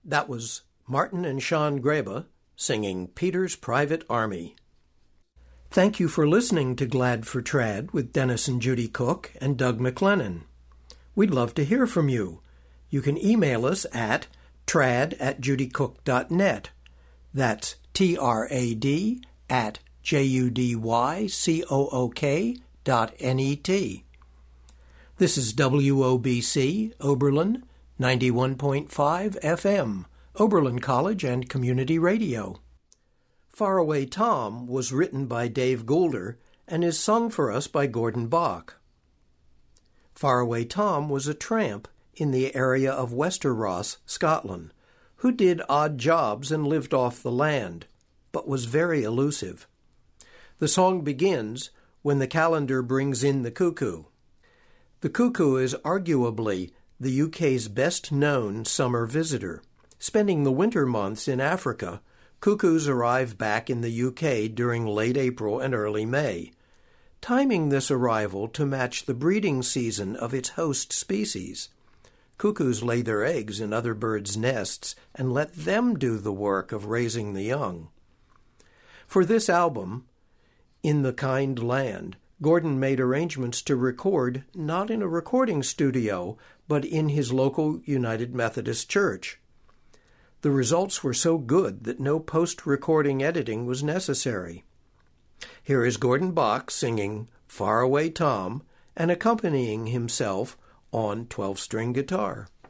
That was Martin and Sean Greba singing Peter's Private Army. Thank you for listening to Glad for Trad with Dennis and Judy Cook and Doug McLennan. We'd love to hear from you. You can email us at trad@judycook.net. That's trad@judycook.net. This is WOBC, Oberlin, 91.5 FM, Oberlin College and Community Radio. Faraway Tom was written by Dave Goulder and is sung for us by Gordon Bach. Faraway Tom was a tramp in the area of Westeros, Scotland, who did odd jobs and lived off the land, but was very elusive. The song begins when the calendar brings in the cuckoo. The cuckoo is arguably the UK's best-known summer visitor. Spending the winter months in Africa, cuckoos arrive back in the UK during late April and early May, timing this arrival to match the breeding season of its host species. Cuckoos lay their eggs in other birds' nests and let them do the work of raising the young. For this album, In the Kind Land, Gordon made arrangements to record not in a recording studio, but in his local United Methodist Church. The results were so good that no post-recording editing was necessary. Here is Gordon Bach singing Faraway Tom and accompanying himself on 12-string guitar.